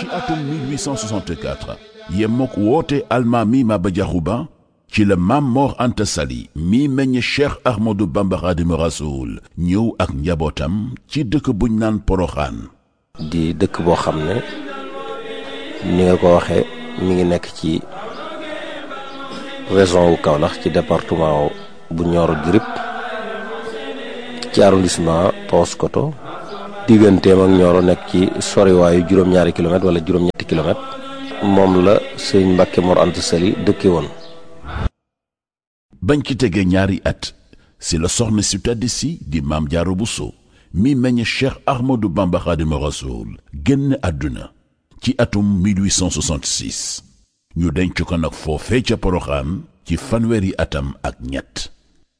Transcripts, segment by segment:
ci atum 1864 yemmook woote almaami Maba Diakhou Ba ci la Maam Mor Anta Sali mi meññ Cheikh Ahmadou Bamba Khadimu Rasoul ñëw ak njabootam ci dëkk buñ naan Poroxaan. di dëkk boo xam ne ni nga ko waxee mi ngi nekk ci région wu Kaolack ci département bu Nioro du Rip ci arrondissement Paoskoto digganteem ak Nioro nekk ci soriwaayu juróom-ñaari kilomètre wala juróom-ñetti kilomètre moom la sëñ Mbàkke Mor Anta Sali dëkke woon. bañ ci tegee ñaari at si la soxna si tedd si di Maam Jaara Buso mi meññ Cheikh Ahmadou Bamba Khadimu Rasoul génn àdduna ci atum 1866 ñu denc ko nag foofee ca Poroxaan ci fanweeri atam ak ñett.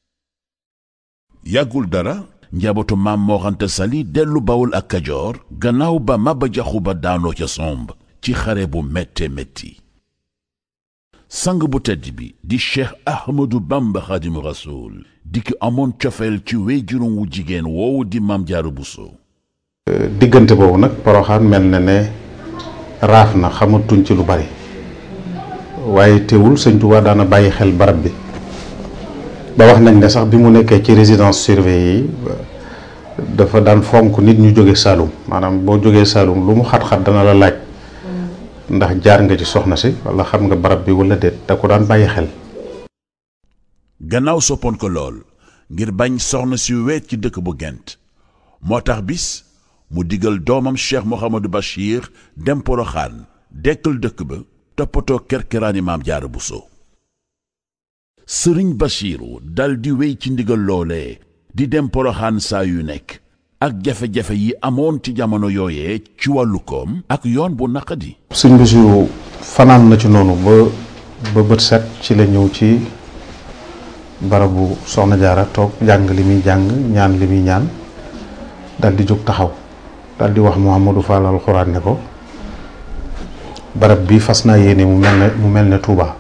yàggul dara njabootu Maam Mor Anta Sali dellu Bawol ak Kajoor gannaaw ba Maba Diakhou Ba daanoo ca somb ci xare bu métte métti. sang bu tedd bi di Cheikh Ahmadou Bamba Khadimu Rasoul di ki amoon cofeel ci wéyjuram wu jigéen woowu di Maam Jaara Buso. diggante boobu nag Poroxaan mel na ne raaf na xamatuñ ci lu bari waaye teewul sëñ Tuubaa daana bàyyi xel barab bi ba wax nañ ne sax bi mu nekkee ci résidence surveillée yi dafa daan fonk nit ñu jóge Saalum maanaam boo jógee Saalum lu mu xat-xat dana la laaj ndax jaar nga ci soxna si wala xam nga barab bi wala déet da ko daan bàyyi xel. gannaaw soppoon ko lool ngir bañ soxna si weet ci dëkk bu Gent moo tax bis mu digal doomam Cheikh Mouhamadou Bachir dem Poroxaan dekkal dëkk ba toppatoo kerkeraani Maam Jaara Buso. sëriñ Bachiru dal di wéy ci ndigal loolee di dem Poroxaan saa yu nekk ak jafe-jafe yi amoon ci jamono yooyee ci wàllu koom ak yoon bu naqadi. sëñ Bachiru fanaan na ci noonu ba bët set ci la ñëw ci barabu soxna Jaara toog jàng li muy jàng ñaan li muy ñaan dal di jóg taxaw dal di wax Mouhamadou Fall alxuraan ne ko barab bi fas naa yéene mu mel ne Touba.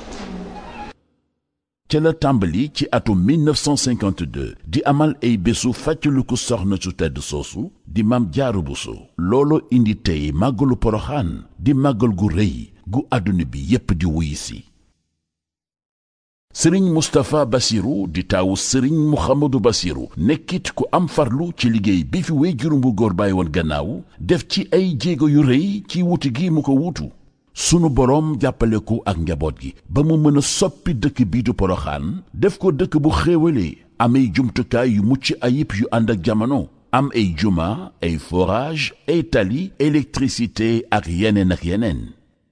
ca la tàmbali ci atum 1952 di amal ay bésu fàttaliku soxna su tedd soosu di Maam Jaara Buso. loolu indi tey màggalu Poroxaan di màggal gu rëy gu àdduna bi yépp di wuy si. sëriñ Moustapha Bassirou di taawu sëriñ Mouhamadou Bassirou nekkit ku am farlu ci liggéey bi fi wéyjuram bu góor bàyyi woon gannaaw def ci ay jéego yu rëy ci wuti gi mu ko wuutu. sunu boroom jàppale ko ak njaboot gi ba mu mën a soppi dëkk bii du Poroxaan def ko dëkk bu xéewalee am ay jumtukaay yu mucc ayib yu ànd ak jamono am ay juma ay forage ay tali électricité ak yeneen.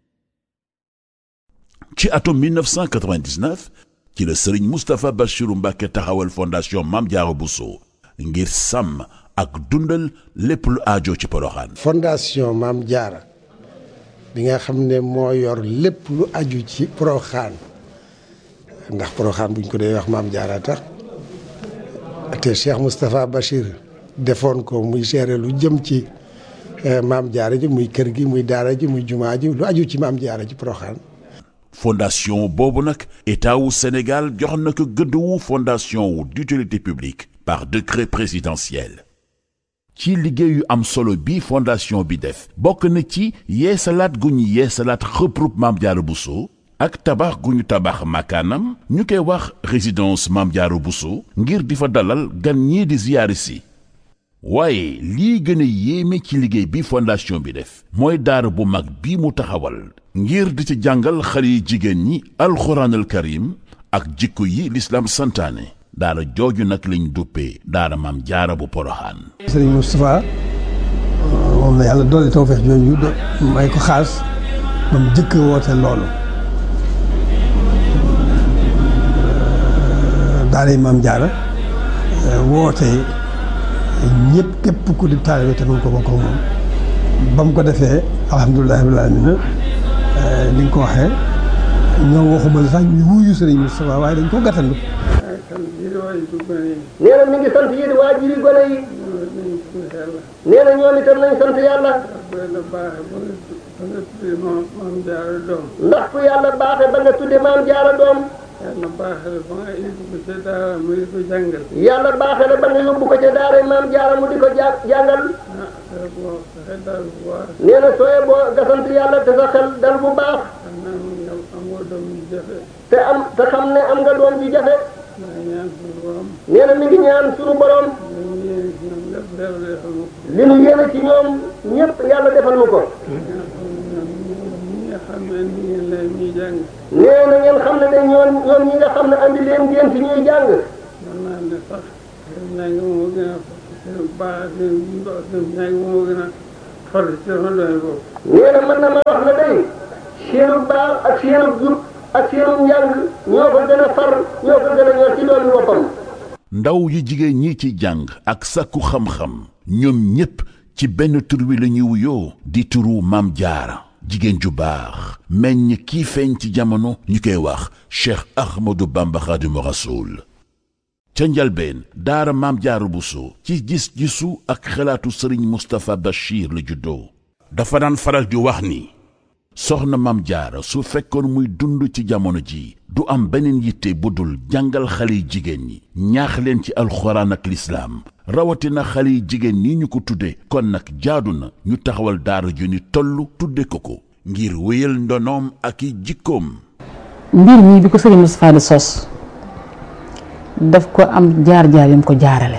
ci atum 1999 ci la sëriñ Moustapha Bassirou Mbacké taxawal fondation Maam Jaara Buso ngir sàmm ak dundal lépp lu aajo ci Poroxaan. fondation Maam Jaara bi nga xam ne moo yor lépp lu aju ci Poroxaan ndax Poroxaan buñ ko dee wax Maam Jaara tax te Cheikh Moustapha Bachir defoon ko muy gérer lu jëm ci Maam Jaara ji muy kër gi muy daara ji muy jumaa ji lu aju ci Maam Jaara ci Poroxaan. fondation boobu nag état wu Sénégal jox na ko gëdd wu fondation wu d'utilité publique par décret présidentiel. ci liggéey yu am solo bi fondation bi def bokk na ci yeesalaat gu ñu yeesalaat xëprub Maam Jaara Buso ak tabax gu ñu tabax makaanam ñu koy wax résidence Maam Jaara Buso ngir di fa dalal gan ñii di ziyaari si. waaye lii gën a yéeme ci liggéey bi fondation bi def mooy daara bu mag bi mu taxawal ngir di ci jàngal xale yi jigéen ñi alxuraanal karim ak jikko yi lislaam santaane. daara jooju nag lañ duppee daara Maam Jaara bu Poroxaan. sëriñ Moustapha moom la yàlla doole tawfeex jooju may ko xaas ba mu jëkk woote loolu daara Maam Jaara woote ñëpp képp ku di taalibe te nu ko bokk moom ba mu ko defee alhamdulilah rabbil aalamiina ni nga ko waxee ñoom waxuma la sax ñu wuyu sëriñ Moustapha waaye dañ ko gàttandu. nee na mi ngi sant yéen waajuri gone yi nee na ñoom itam nañ sant yàlla ndax ku yàlla baaxe ba nga tudde Maam Jaara doom yàlla baaxe la ba nga yóbbu ko ca daara mu di ko jàngal yàlla baaxe la ba nga yóbbu ko ca daara Maam Jaara mu di ko jàngal nee na sooyee boo nga sant yàlla te sa xel dal bu baax. te xam ne am nga doom ji jafe. nee na mi ngi ñaan sunu borom. li nu yéene ci ñoom ñëpp yàlla defal nu ko. nee na ngeen xam ne de ñoom ñi nga xam ne andi leen ngeen fi ñuy jàng. nee na mën na ma wax na day seenu baax ak seenu jub ak seenu njàng ñoo ko gën a far ñoo ko gën a ñor ci doomi boppam. ndaw yu jigéen ñi ci jàng ak sàkku xam-xam ñoom ñépp ci benn tur wi la ñuy wuyoo di turu Maam Jaara jigéen ju baax meññ kii feeñ ci jamono ñu koy wax Cheikh Ahmadou Bamba Khadimu Rasoul ca njalbeen daara Maam Jaara Buso ci gis-gisu ak xalaatu sëriñ Moustapha Bachir la juddoo dafa daan faral di wax ni soxna Maam Jaara su fekkoon muy dund ci jamono ji du am beneen yitte bu dul jàngal xale yi jigéen ñi ñaax leen ci alxuraan ak lislaam rawatina xale yi jigéen ñi ñu ko tudde kon nag jaadu na ñu taxawal daara ju ni toll tudde ko ngir wéyal ndonoom ak i jikkoom. mbir mi bi ko sëriñ Moustapha di sos daf ko am jaar-jaar yam ko jaarale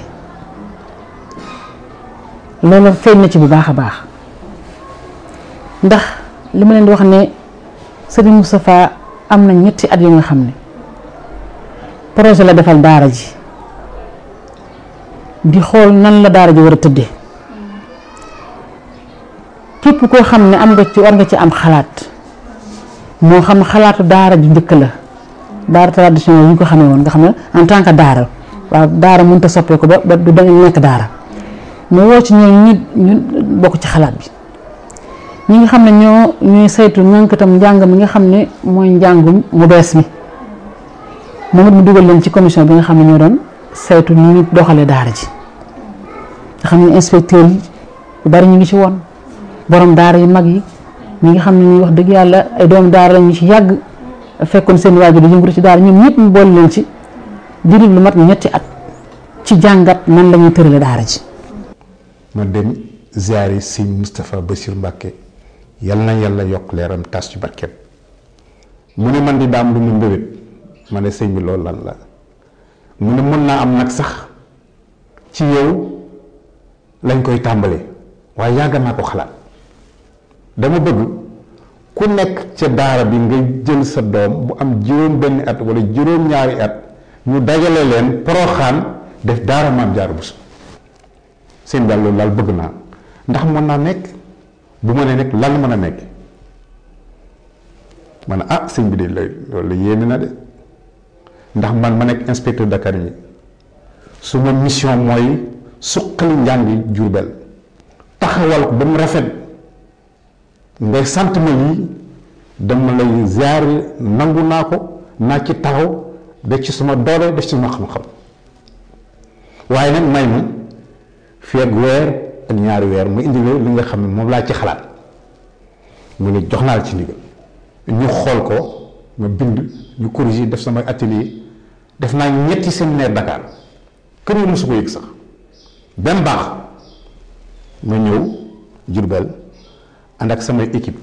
loolu feeñ na ci bu baax a baax ndax li ma leen di wax ne sëriñ Moustapha am na ñetti at yu nga xam ne projet la defal daara ji di xool nan la daara ji war a tëddee képp koo xam ne war nga ci am xalaat moo xam xalaatu daara ju njëkk la daara traditionnel yi ñu ko xamee woon nga xam ne en tant que daara waaw daara mënut a soppeeku ba du nekk daara mu woo ci ñoom ñu bokk ci xalaat bi ñi nga xam ne ñooy saytu ñànkatam njàng mi nga xam ne mooy njàngum mu bees mi moom it mu dugal leen ci commission bi nga xam ne ñoo doon saytu ni ñu doxalee daara ji nga xam ne inspecteur yi yu bari ñu ngi ci woon borom daara yu mag yi ñi nga xam ne ñu wax dëgg yàlla ay doomu daara la ñu ci yàgg fekkoon seen waajur di yëngatu ci daara ñoom ñëpp mu boole leen ci diiru lu mat ñetti at ci jàngat nan la ñuy tërale daara ji. ma dem ziyaari sëñ Moustapha Bassir Mbacke yal na yàlla yokk leeram tas ci barkeem mu ne man di daam lu mu mbébét ma ne sëñ bi loolu lan la mu ne mën naa am nag sax ci yow lañ koy tàmbalee waaye yàgg naa ko xalaat dama bëgg ku nekk ca daara bi nga jël sa doom bu am juróom benn at wala juróom ñaari at ñu dajale leen Poroxaan def daara Maam Jaara Buso seen daal loolu daal bëgg naa ndax mën naa nekk bu ma nee nekk lan mën a nekk ma ne ah sëñ bi de loolu la yéene na de ndax man ma nekk inspecteur Dakar yi suma mission mooy suqali njàngi Jurbel taxawal ko ba mu rafet ngay sant ma lii dama lay ziare nangu naa ko naa ci taxaw def ci suma doole def ci suma xam-xam waaye nag may ma fii ak weer ak ñaari weer mu indi li nga xam ne moom laa ci xalaat mu ne jox naa la ci ndigal ñu xool ko ma bind ñu corriger def sama atelier def naa ñetti séminaire Dakar kër yi mosu ko yëg sax benn baax ma ñëw Jurbel ànd ak samay équipe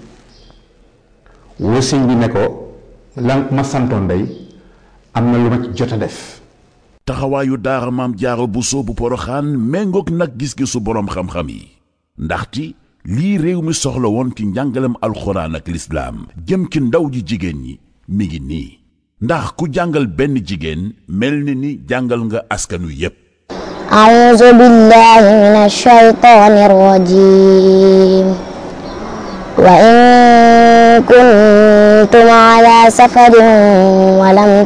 woo sëñ bi ne ko lan ma santoon day am na lu ma ci jot a def. taxawaayu daara Maam Jaara Buso bu Poroxaan méngoog nag gis-gisu boroom xam-xam yi ndaxte lii réew mi soxla woon ci njàngalem alxuraan ak lislaam jëm ci ndaw ji jigéen ñi mi ngi nii ndax ku jàngal benn jigéen mel ni jàngal nga askanu yépp. a'uuzu billaahi mina shaytaani rajiim wa in kuntum alaa safarin wa lam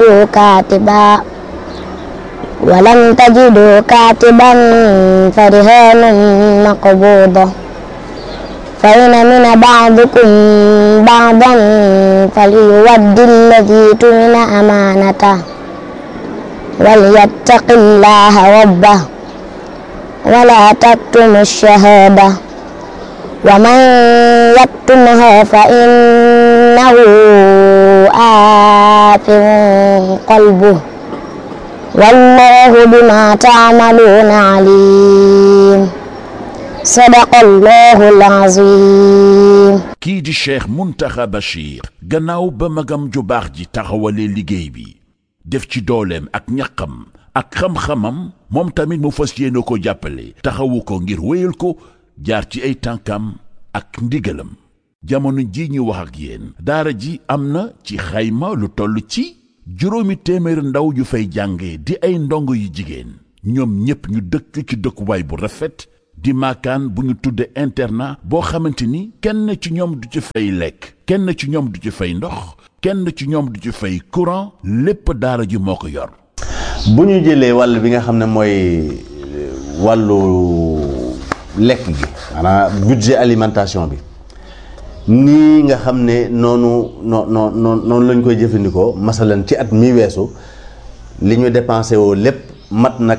tajiduu kaatiban farihaanun maqbuuda fa in amina ba'dukum ba'dan falyuwaddi alladii tumina amaanatahu walyattaqi llaaha rabbahu wa laa taktumu shahaada wa man yaktumha fa innahu aathim qalbuhu wallaahu bimaa ta'maluuna aliim sadaqallahul azim. kii di Cheikh Mountakha Bachir gannaaw ba magam ju baax ji taxawalee liggéey bi def ci dooleem ak ñaqam ak xam-xamam moom tamit mu fas yéene ko jàppale taxawu ko ngir wéyal ko jaar ci ay tànkam ak ndigalam. jamono ji ñu wax ak yéen daara ji am na ci xayma lu toll ci 700 ndaw yu fay jànge di ay ndongo yu jigéen ñoom ñépp ñu dëkk ci dëkkuwaay bu rafet di maakaan bu ñu tudde internat boo xamante ni kenn ci ñoom du ci fay lekk kenn ci ñoom du ci fay ndox kenn ci ñoom du ci fay courant lépp daara ji moo ko yor. bu ñu jëlee wàll bi nga xam ne mooy wàllu lekk gi maanaam budget alimentation bi nii nga xam ne noonu lañ koy jëfandikoo masalan ci at mi weesu li ñu dépensé woo lépp mat na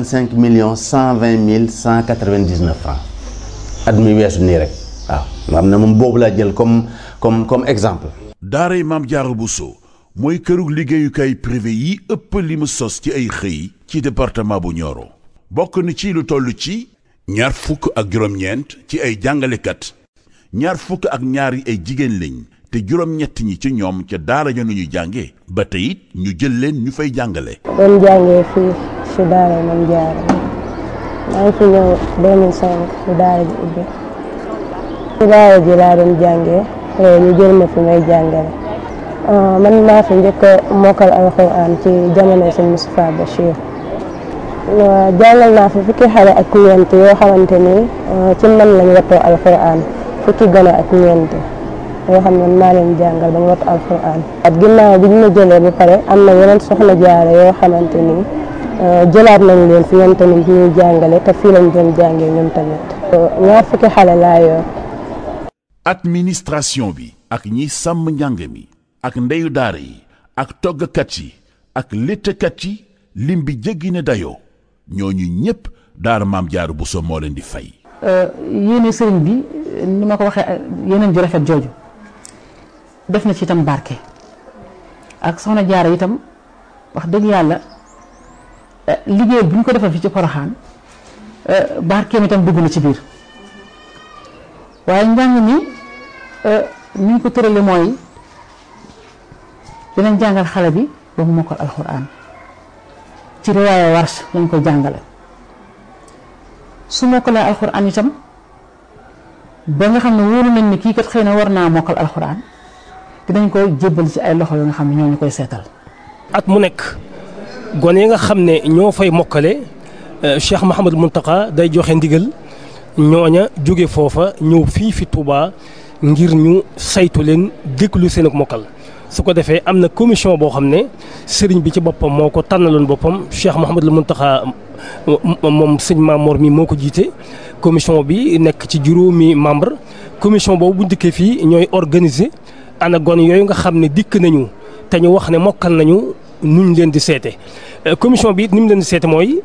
85,120,199 francs at mi weesu nii rek waaw nga xam ne moom boobu laa jël comme exemple. daaray Maam Jaara Buso mooy kërug liggéeyukaay privé yi ëpp li mu sos ci ay xëy ci département bu Nioro bokk na ci lu toll ci 249 ci ay jàngalekat 22 yi ay jigéen lañ te 7 ñi ci ñoom ca daara ja nu ñu jànge ba tey it ñu jël leen ñu fay jàngale. doon jàngee fii ci daara Maam Jaara maa ngi fi ñëw 2005 ci daara ji ubbi ci daara ji laa doon jàngee ñu jël ma fi may jàngale man maa fi njëkk a mokkal alxuraan ci jamono sëñ Moustapha Bachir jàngal naa fi fukki xale ak ñeent yoo xamante ni ci man lañ wattoo alxuraan fukki gone ak ñeent yoo xam ne maa leen jàngal ba ñu wattu alxuraan at ginnaaw bi ñu ma jëlee ba pare am na yeneen soxna jaare yoo xamante ni jëlaat nañ leen fi ñoom tamit ñuy jàngale te fii lañ doon jàngee ñoom tamit 2 fukki xale laa yor. administration bi ak ñi sàmm njàng mi ak ndeyu daara yi ak toggkat yi ak léttkat yi lim bi jéggi ne dayoo ñooñu ñépp daara Maam Jaara Buso moo leen di fay. yéene sëriñ bi ni ma ko waxee yeneen ju rafet jooju def na ci itam barke ak soxna Jaara itam wax dëgg yàlla liggéey bu ñu ko defal fi ci Poroxaan barkeem itam dugg na ci biir waaye njàng mi ni ñu ko tërale mooy dinañ jàngal xale bi ba mu mokkal alxuraan ci riwaaya Warsh lañ koy jàngale su mokkalee alxuraan itam ba nga xam ne wóolu nañ ne kii kat xëy na war naa mokkal alxuraan dinañ koy jébbal ci ay loxo yoo nga xam ne ñoo ñu koy seetal. at mu nekk gone yi nga xam ne ñoo fay mokkale Cheikh Mouhamadou Mountakha day joxe ndigal ñooña jóge foofa ñëw fii fi Touba ngir ñu saytu leen déglu seen ak mokkal su ko defee am na commission boo xam ne sëriñ bi ci boppam moo ko tànnaloon boppam Cheikh Mouhamadou Mountakha moom sëñ Mamour mi moo ko jiite commission bi nekk ci 5 membre commission boobu bu dikkee fii ñooy organiser ana gone yooyu nga xam ne dikk nañu te ñu wax ne mokkal nañu nuñ leen di seete commission bi it ni mu leen di seete mooy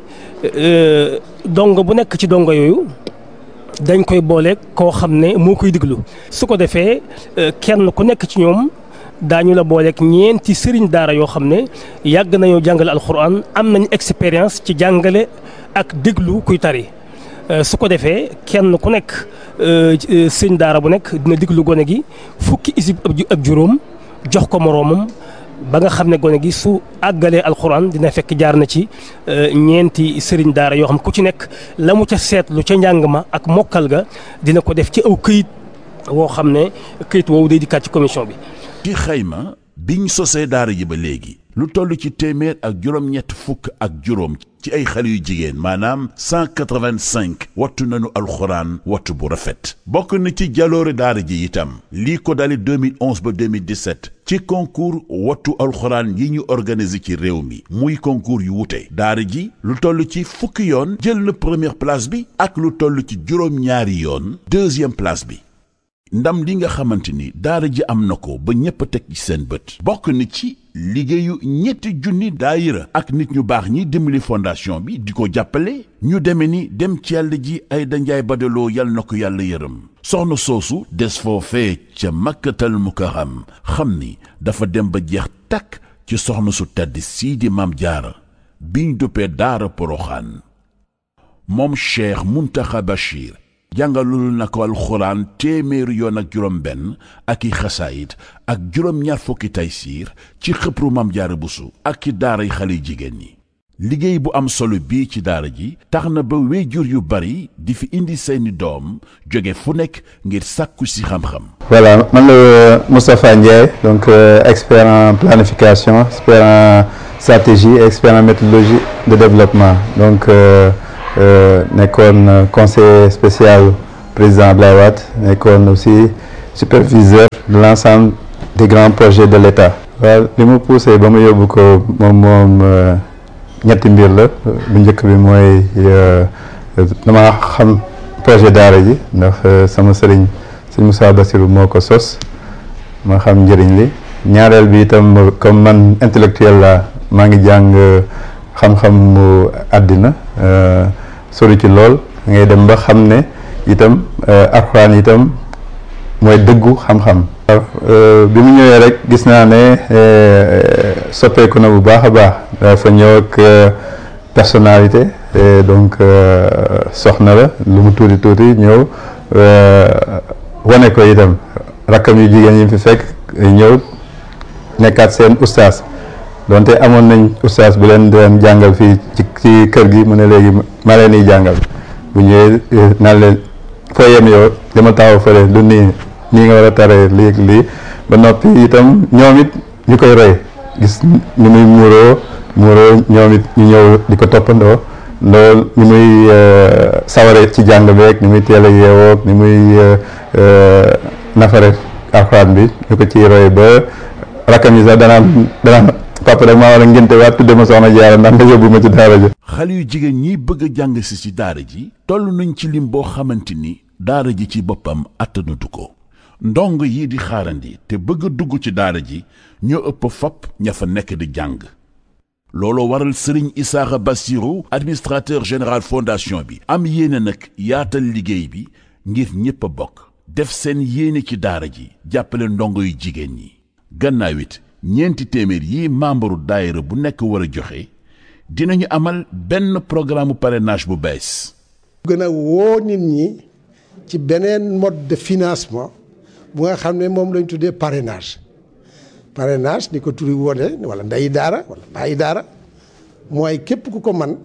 dongo bu nekk ci dongo yooyu dañ koy boole koo xam ne moo koy diglu su ko defee kenn ku nekk ci ñoom daañu la booleeg ñeenti sëriñ daara yoo xam ne yàgg nañoo jàngale alxuraan am nañu expérience ci jàngale ak déglu kuy tari su ko defee kenn ku nekk sëriñ daara bu nekk dina déglu gone gi fukki isib ak juróom jox ko moroomam ba nga xam ne gone gi su àggalee alxuraan dina fekk jaar na ci ñeenti sëriñ daara yoo xam ku ci nekk la mu ca seetlu ca njàng ma ak mokkal ga dina ko def ci aw këyit woo xam ne këyit woowu day dikkaat ci commission bi. ci xayma biñ sosee daara ji ba léegi lu toll ci téeméer ak juróom-ñett fukk ak juróom ci ay xale yu jigéen maanaam 185 wattu nañu alxuraan wattu bu rafet bokk na ci jaloore daara ji itam lii ko dale 2011 ba 2017 ci concours wattu alxuraan yi ñu organisé ci réew mi muy concours yu wute daara ji lu toll ci fukki yoon jël na première place bi ak lu toll ci juróom-ñaari yoon deuxième place bi ndam li nga xamante ni daara ji am na ko ba ñépp a teg ci seen bët bokk na ci liggéeyu 3 daayira ak nit ñu baax ñi dimbali fondation bi di ko jàppale ñu deme ni dem ci yàlla ji Ayda Njaay Badaloo yal na ko yàlla yërëm soxna soosu des foofee ca Makkatal Mukarram xam ni dafa dem ba jeex takk ci soxna su tedd sii di Maam Jaara biñ duppee daara Poroxaan moom Cheikh Mountakha Bachir jàngalul na ko alxuraan téeméeri yoon ak juróom benn ak i xasaayit ak juróom-ñaar fukki taysiir ci xëpru Maam Jaara Buso ak ci daaray xale jigéen ñi. liggéey bu am solo bii ci daara ji tax na ba wéyjur yu bari di fi indi seeni doom jóge fu nekk ngir sàkku si xam-xam. Voilà, man la Moustapha Ndiaye, donc expert en planification, expert en stratégie et expert en méthodologie de développement. Donc nekkoon conseiller spécial président Abdoulaye Wade, nekkoon aussi superviseur de l'ensemble des grands projets de l'État. waaw li ma poussé ba ma yóbbu ko moom ñetti mbir la bu njëkk bi mooy dama xam projet daara ji ndax sama sëriñ sëñ Moussa Bassirou moo ko sos ma xam njëriñ li ñaareel bi itam comme man intellectuel la maa ngi jàng xam-xam mu àddina sori ci lool ngay dem ba xam ne itam alxuraan itam mooy dëggu xam-xam. bi mu ñëwee rek gis naa ne soppeeku na bu baax a baax dafa ñëw ak personnalité donc soxna la lu mu tuuti tuuti ñëw wane ko itam rakkam yu jigéen yi fi fekk ñëw nekkaat seen ustaas donte amoon nañ ustaas bu leen doon jàngal fii ci kër gi mu ne léegi ma leen di jàngal bu ñëwee naan leen foo yem yow dama taxaw fële lu nii nga war a taree lii ba noppi itam ñoom it ñu koy roy gis ni muy muuroo ñoom it ñu ñëw di ko toppandoo loolu ni muy saware ci jàng beeg ni muy teel a yeewoog ni muy nafare alxuraan bi ñu ko ciy roy ba rakkam yi sax danaan papa rek maa war a ngénte waat tudde ma soxna Jaara ndax nga yóbbu ma ci daara ji. xale yu jigéen ñi bëgg a jàng si ci daara ji toll nañ ci lim boo xamante ni daara ji ci boppam attanatu ko ndong yi di xaarandi te bëgg a dugg ci daara ji ñoo ëpp fop ña fa nekk di jàng looloo waral Serigne Issakha Bassirou administrateur général fondation bi am yéene nag yaatal liggéey bi ngir ñépp a bokk def seen yéene ci daara ji jàppale ndongo yu jigéen ñi gannaaw it ñeenti téeméer yi membre daayira bu nekk war a joxe dinañu amal benn programme parrainage bu bees. gën a woo nit ñi ci beneen mode de financement bu nga xam ne moom lañ tuddee parrainage ni ko turi wone wala ndeyi daara wala bàyyi daara mooy képp ku ko man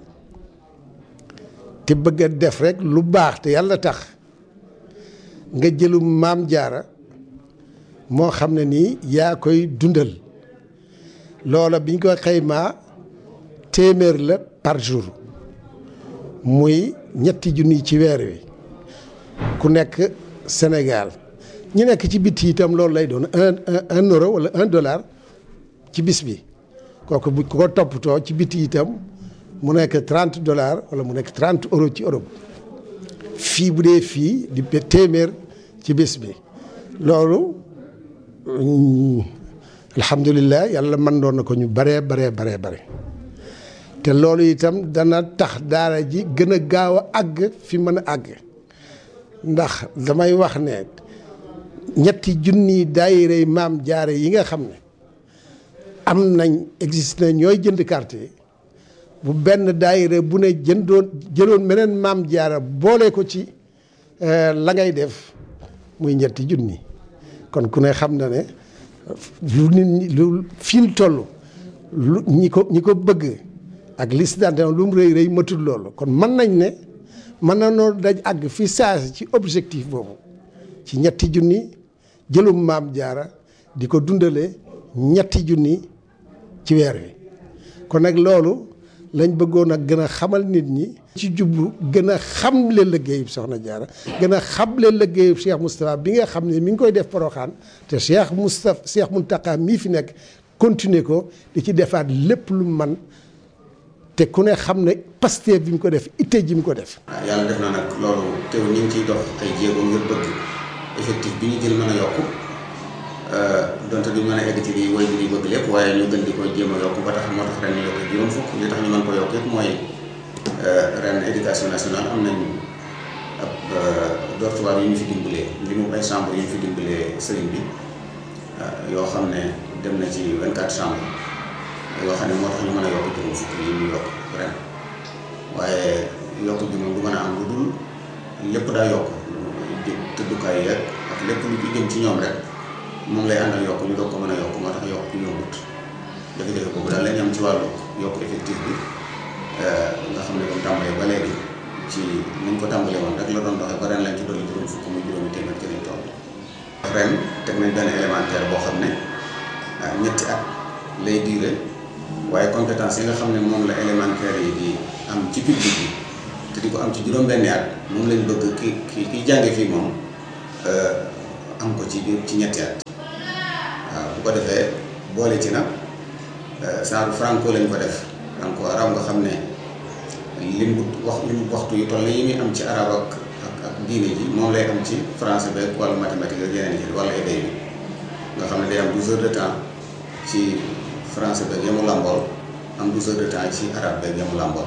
te bëgg a def rek lu baax te yàlla tax nga jëlu Maam Jaara moo xam ne nii yaa koy dundal loola biñ ko xaymaa téeméer la par jour muy ñetti junni ci weer wi ku nekk Sénégal ñu nekk ci biti itam loolu lay doon un euro wala $1 ci bis bi kooku bu ko toppatoo ci biti itam mu nekk $30 wala mu nekk 30 euros ci Europe fii bu dee fii di téeméer ci bis bi loolu alhamdulilah yàlla mën doon na ko ñu bare te loolu itam dana tax daara ji gën a gaaw a àgg fi mën a àgg ndax damay wax ne ñetti junni daayira Maam Jaara yi nga xam ne am nañ existe na ñooy jënd carte yi bu benn daayira bu ne jëloon meneen Maam Jaara boole ko ci la ngay def muy ñetti junni kon ku ne xam na ne lu nit ñi lu fi ñu toll lu ñi ko bëgg ak liste d'adhésion lu mu rëy matul loolu kon mën nañ ne mën na noo daj àgg fi saasi ci objectif boobu ci ñetti junni jëlum Maam Jaara di ko dundale ñetti junni ci weer wi kon nag loolu lañ bëggoon a gën a xamal nit ñi ci jublu gën a xamle liggéeyub Soxna Jaara gën a xamle liggéeyub Cheikh Moustapha bi nga xam ne mi ngi koy def Porokhane te Cheikh Mountakha mii fi nekk continuer ko di ci defaat lépp lu man te ku ne xam ne Pastef bi mu ko def itte ji mu ko def. yàlla def na nag loolu teew ñu ngi ciy dox ay jéego ngir bëgg effectif bi ñu jël mën a yokku donte duñ mën a egg ci lii woy bi di bëgg lépp waaye ñu gën di ko jéem a yokku ba tax moo tax ren ñu yokk juróom fukk li tax ñu mën ko yokk yëpp mooy ren éducation nationale am nañ ab dortoir yu ñu fi dimbalee li mu ay chambre yu ñu fi dimbalee sëriñ bi yoo xam ne dem na ci 24 chambres yoo xam ne moo tax ñu mën a yokk juróom fukk yi ñu yokk ren waaye yokk bi moom du mën a am lu dul lépp daa yokk tëddukaay yeeg ak lépp lu ci jëm ci ñoom rek moom lay àndal yokk ñu doog ko mën a yokk moo tax yokk ñu yombut jafe-jafe boobu daal lañ am ci wàllu yokk effectif bi nga xam ne comme tàmbalee ba léegi ci niñ ko tàmbalee woon rek la doon doxee ba ren lañ ci dolli juróom fukk muy juróomi téeméer ci lañ toll ren teg nañ benn élémentaire boo xam ne ñetti at lay diire waaye compétence yi nga xam ne moom la élémentaire yi di am ci public bi te di ko am ci juróom-benni at moom lañ bëgg ki jànge fii moom am ko ci ñetti at waaw bu ko defee boole ci nag genre franco lañ ko def franco arab nga xam ne lim waxtu yu toll yi muy am ci arab ak diine ji moom lay am ci français beeg wala mathématique ak yeneen yi wala éday bi nga xam ne day am 12 heures de temps ci français beeg yamu làmbool am 12 heures de temps ci arabe beeg yamu làmbool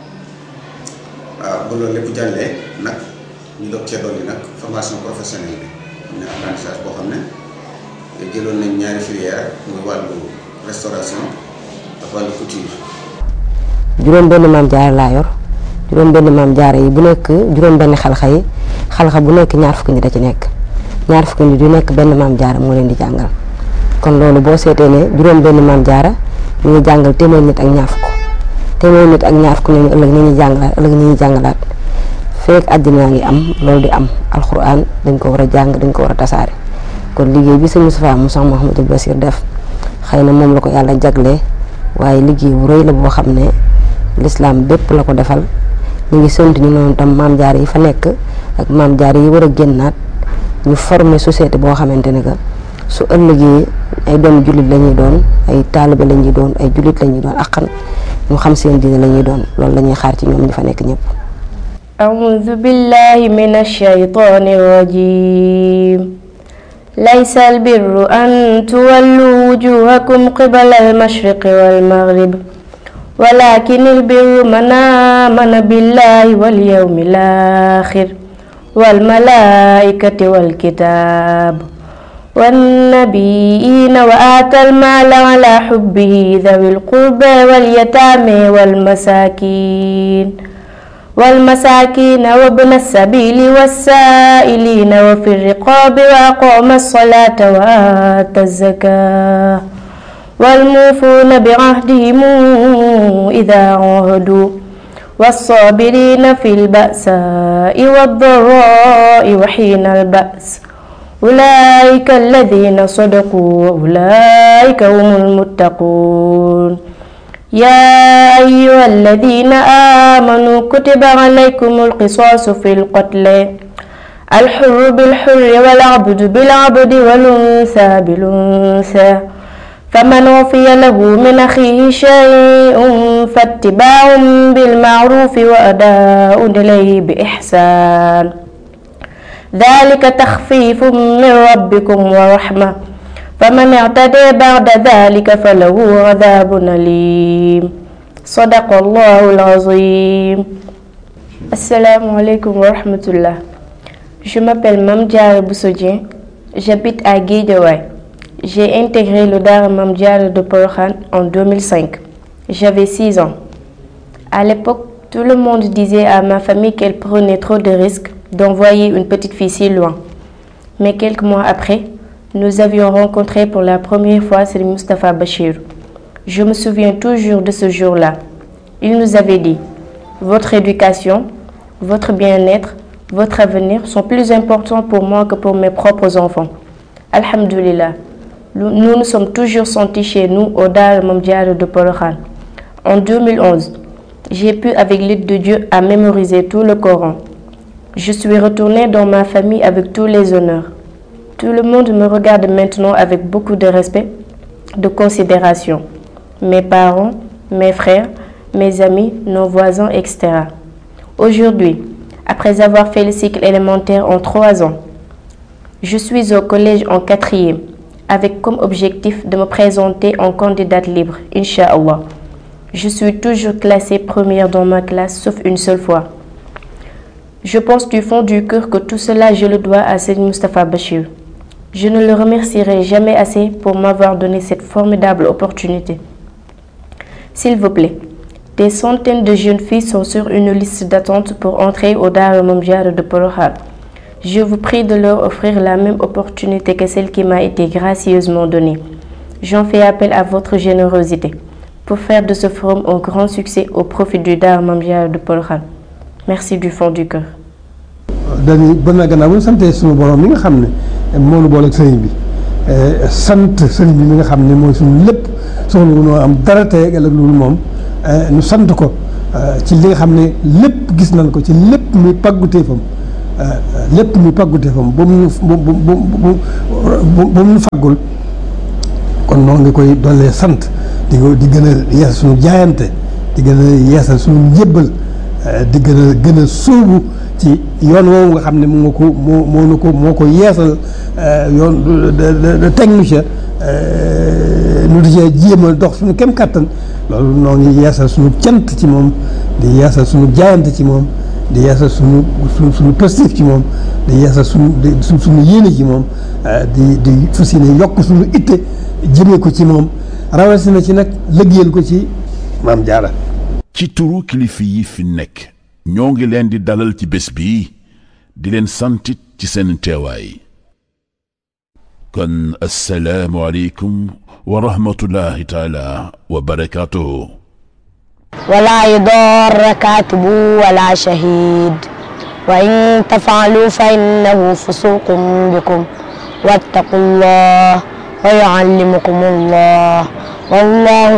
waaw ba loolu lépp jàllee nag ñu doog cee dolli nag formation professionnelle bi am ne apprentissage boo xam ne jëloon nañ ñaari filière muy wàllu restauration ak wàllu couture. juróom benn maam jaara laa yor juróom benn maam jaara yi bu nekk juróom benn xalxa yi xalxa bu nekk ñaar fukki nit da ci nekk ñaar fukki nit yu nekk benn maam jaara moo leen di jàngal kon loolu boo seetee ne juróom benn maam jaara ñu ngi jàngal téeméer nit ak ñaar fukk téeméer nit ak ñaar fukk ñooñu ëllëg ni ñuy jàngalaat feek àddina ngi am loolu di am alxuraan dañ ko war a jàng dañ ko war a tasaare kon liggéey bi sëñ Moustapha Moussa Mouhamadou Bassir def xëy na moom la ko yàlla jaglee waaye liggéey bu rëy la boo xam ne l'islam bépp la ko defal ñu ngi sant ñu noonu tam maam jaar yi fa nekk ak maam jaar yi war a génnaat ñu former société boo xamante ne que su ëllëgee ay doom jullit la ñuy doon ay taalibe la ñuy doon ay jullit la ñuy doon ak ñu xam seen diine la ñuy doon loolu la ñuy xaar ci ñoom ñu fa nekk ñëpp. أعوذ بالله من الشيطان الرجيم ليس البر أن تولوا وجوهكم قبل المشرق والمغرب ولكن البر من آمن بالله واليوم الآخر والملائكة والكتاب والنبيين وآتى المال على حبه ذوي القربى واليتامى والمساكين وابن السبيل والسائلين وفي الرقاب وأقام الصلاة وآتى الزكاة والموفون بعهدهم إذا عاهدوا والصابرين في البأساء والضراء وحين البأس أولئك الذين صدقوا وأولئك هم المتقون يا أيها الذين آمنوا كتب عليكم القصاص في القتل الحر بالحر والعبد بالعبد والأنثى بالأنثى فمن عفي له من أخيه شيء فاتباع بالمعروف وأداء إليه بإحسان ذلك تخفيف من ربكم ورحمة فمن اعتدى بعد ذلك فله عذاب أليم صدق الله العظيم. Assalamu alaikum wa rahmatullah. Je m'appelle Mame Diarra Bousso Dieng, j'habite à Guédiawaye. J'ai intégré le Daara Mame Diarra de Porokhane en 2005. J'avais 6 ans. À l'époque, tout le monde disait à ma famille qu'elle prenait trop de risques d'envoyer une petite fille si loin. Mais quelques mois après, nous avions rencontré pour la première fois Serigne Moustapha Bachir. Je me souviens toujours de ce jour-là. Il nous avait dit: votre éducation, votre bien-être, votre avenir sont plus importants pour moi que pour mes propres enfants. Alhamdulillah, nous nous sommes toujours sentis chez nous au Daara Mame Diarra de Porokhane. En 2011, j'ai pu, avec l'aide de Dieu, à mémoriser tout le Coran. Je suis retournée dans ma famille avec tous les honneurs. Tout le monde me regarde maintenant avec beaucoup de respect, de considération. Mes parents, mes frères, mes amis, nos voisins, etc. Aujourd'hui, après avoir fait le cycle élémentaire en 3 ans, je suis au collège en 4e, avec comme objectif de me présenter en candidate libre, Inch'Allah. Je suis toujours classée première dans ma classe, sauf une seule fois. Je pense du fond du cœur que tout cela, je le dois à Serigne Moustapha Bachir. Je ne le remercierai jamais assez pour m'avoir donné cette formidable opportunité. S'il vous plaît, Des centaines de jeunes filles sont sur une liste d'attente pour entrer au Daara Mame Diarra de Porokhane. Je vous prie de leur offrir la même opportunité que celle qui m'a été gracieusement donnée. J'en fais appel à votre générosité pour faire de ce forum un grand succès au profit du Daara Mame Diarra de Porokhane. Merci du fond du cœur. dañuy ba na gannaaw bu ñu santee suñu borom mi nga xam ne moo nu boole ak sëriñ bi sant sëriñ bi mi nga xam ne mooy suñu lépp soxla wu noo am dara tey ak loolu moom ñu sant ko ci li nga xam ne lépp gis nañ ko ci lépp muy pàgguteefam ba mu nu faggul kon noo ngi koy dollee sant di gën a yeesal suñu jaayante di gën a yeesal suñu njébbal di gën a sóobu ci yoon woowu nga xam ne moo ko yeesal yoon de teg nu ca nu di cee jéem a dox suñu kem kàttan loolu noo ngi yeesal suñu cant ci moom di yeesal suñu jaayante ci moom di yeesal suñu positif ci moom di yeesal suñu yéene ci moom di fas yéene yokk suñu itte jëmee ko ci moom rawatina ci nag liggéeyal ko ci Maam Jaara. ci turu kilifa yi fi nekk ñoo ngi leen di dalal ci bés bi di leen santit ci seen teewaay kon assalaamu aleykum wa rahmatullahi taala wa barakaatuhu ولا يضار كاتب ولا شهيد وإن تفعلوا فإنه فسوق بكم واتقوا الله ويعلمكم الله والله